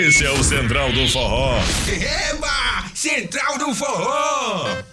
Esse é o Central do Forró. Eba! Central do Forró!